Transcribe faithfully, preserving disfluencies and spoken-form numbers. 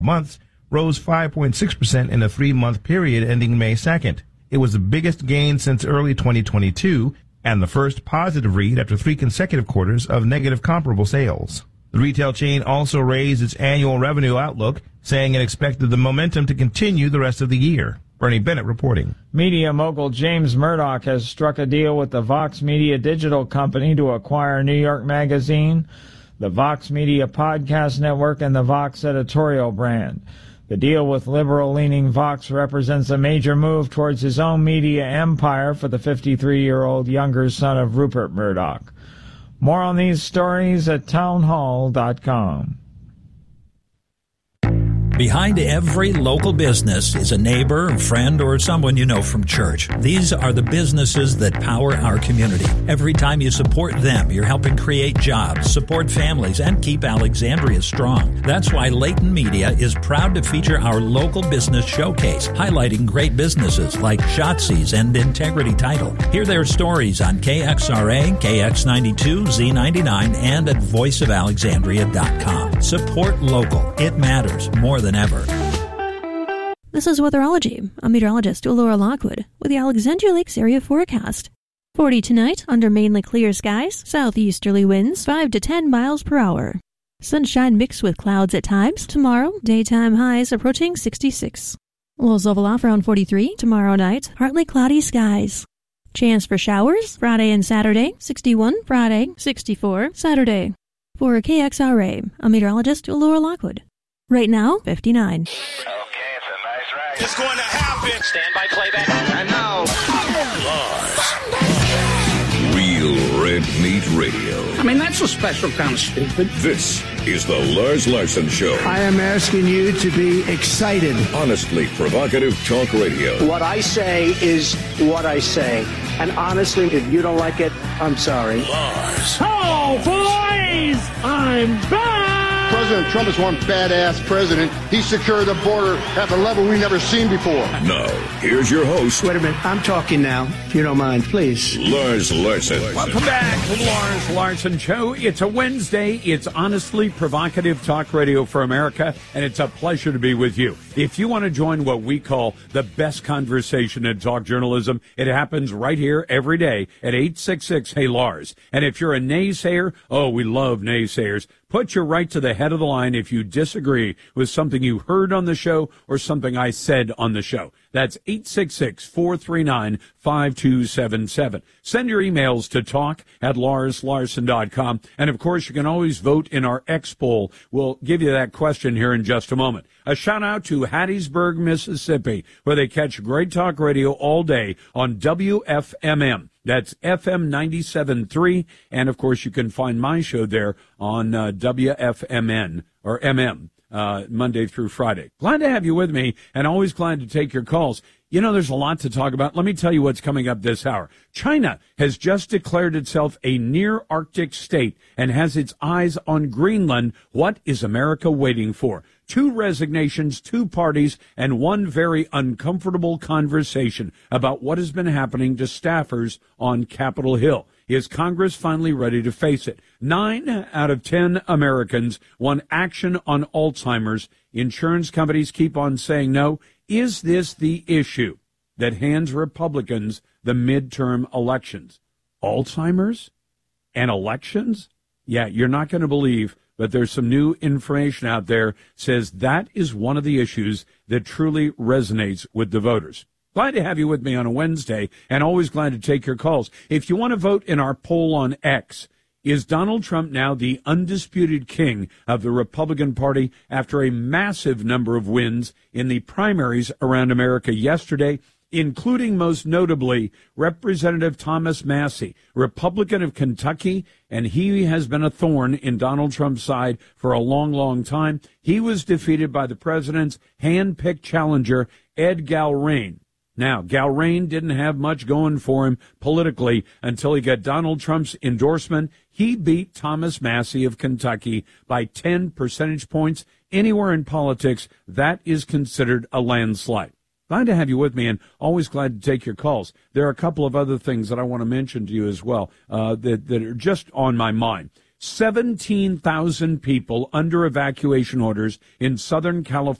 months rose five point six percent in a three-month period ending May second. It was the biggest gain since early twenty twenty-two and the first positive read after three consecutive quarters of negative comparable sales. The retail chain also raised its annual revenue outlook, saying it expected the momentum to continue the rest of the year. Bernie Bennett reporting. Media mogul James Murdoch has struck a deal with the Vox Media digital company to acquire New York Magazine, the Vox Media podcast network, and the Vox editorial brand. The deal with liberal-leaning Vox represents a major move towards his own media empire for the fifty-three-year-old younger son of Rupert Murdoch. More on these stories at townhall dot com. Behind every local business is a neighbor, a friend, or someone you know from church. These are the businesses that power our community. Every time you support them, you're helping create jobs, support families, and keep Alexandria strong. That's why Layton Media is proud to feature our local business showcase, highlighting great businesses like Shotzi's and Integrity Title. Hear their stories on K X R A, K X ninety-two, Z ninety-nine, and at voice of alexandria dot com. Support local. It matters more than ever. This is Weatherology. I'm meteorologist Laura Lockwood with the Alexandria Lakes area forecast. forty tonight under mainly clear skies, southeasterly winds five to ten miles per hour. Sunshine mixed with clouds at times. Tomorrow, daytime highs approaching sixty-six. Lows level off around forty-three. Tomorrow night, partly cloudy skies. Chance for showers Friday and Saturday, sixty-one. Friday, sixty-four. Saturday. For K X R A, I'm meteorologist Laura Lockwood. Right now, fifty-nine. Okay, it's a nice ride. It's going to happen. Stand by playback. And now, Lars. Real Red Meat Radio. I mean, that's a special kind of stupid. This is the Lars Larson Show. I am asking you to be excited. Honestly provocative talk radio. What I say is what I say. And honestly, if you don't like it, I'm sorry. Lars. Oh, boys! I'm back! President Trump is one badass president. He secured the border at a level we've never seen before. Now, here's your host. Wait a minute. I'm talking now, if you don't mind, please. Lars Larson. Welcome back to the Lars Larson Show. It's a Wednesday. It's honestly provocative talk radio for America, and it's a pleasure to be with you. If you want to join what we call the best conversation in talk journalism, it happens right here every day at eight six six, hey Lars. And if you're a naysayer, oh, we love naysayers. Put you right to the head of the line if you disagree with something you heard on the show or something I said on the show. That's eight six six, four three nine, five two seven seven. Send your emails to talk at lars larson dot com. And, of course, you can always vote in our X poll. We'll give you that question here in just a moment. A shout-out to Hattiesburg, Mississippi, where they catch great talk radio all day on W F M M. That's F M ninety-seven point three, and, of course, you can find my show there on uh, W F M N, or M M, uh, Monday through Friday. Glad to have you with me, and always glad to take your calls. You know, there's a lot to talk about. Let me tell you what's coming up this hour. China has just declared itself a near-Arctic state and has its eyes on Greenland. What is America waiting for? Two resignations, two parties, and one very uncomfortable conversation about what has been happening to staffers on Capitol Hill. Is Congress finally ready to face it? Nine out of ten Americans want action on Alzheimer's. Insurance companies keep on saying no. Is this the issue that hands Republicans the midterm elections? Alzheimer's and elections? Yeah, you're not going to believe, but there's some new information out there says that is one of the issues that truly resonates with the voters. Glad to have you with me on a Wednesday, and always glad to take your calls. If you want to vote in our poll on X, is Donald Trump now the undisputed king of the Republican Party after a massive number of wins in the primaries around America yesterday, including most notably Representative Thomas Massie, Republican of Kentucky, and he has been a thorn in Donald Trump's side for a long, long time. He was defeated by the president's hand-picked challenger, Ed Galrain. Now, Galrain didn't have much going for him politically until he got Donald Trump's endorsement. He beat Thomas Massie of Kentucky by ten percentage points. Anywhere in politics, that is considered a landslide. Glad to have you with me, and always glad to take your calls. There are a couple of other things that I want to mention to you as well uh, that, that are just on my mind. seventeen thousand people under evacuation orders in Southern California.